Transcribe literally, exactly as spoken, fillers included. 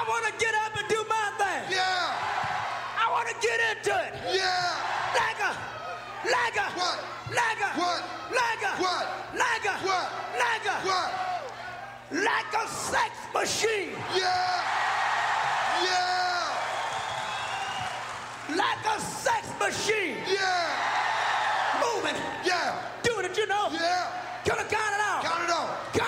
want to get up and do my thing. Yeah. I want to get into it. Yeah. Like a, like a, What? like a, What? like a, What? like a, What? like a, What? like a sex machine. Yeah. Yeah. Like a sex machine. Yeah. Moving. Yeah. Doing it, you know. Yeah. Can I count it out?